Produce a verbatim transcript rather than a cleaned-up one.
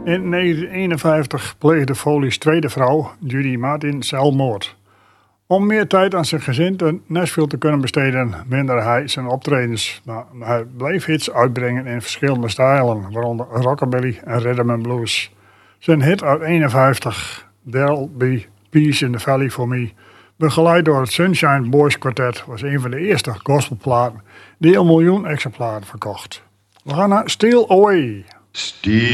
In negentien eenenvijftig pleegde Foley's tweede vrouw, Judy Martin, zelfmoord. Om meer tijd aan zijn gezin in Nashville te kunnen besteden, minderde hij zijn optredens. Maar hij bleef hits uitbrengen in verschillende stijlen, waaronder rockabilly en rhythm and blues. Zijn hit uit eenenvijftig, There'll Be Peace in the Valley for Me, begeleid door het Sunshine Boys Quartet, was een van de eerste gospelplaten die een miljoen exemplaren verkocht. We gaan naar Steal Away. Steal